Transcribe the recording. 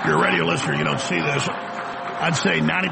you're a radio listener, you don't see this. I'd say 90%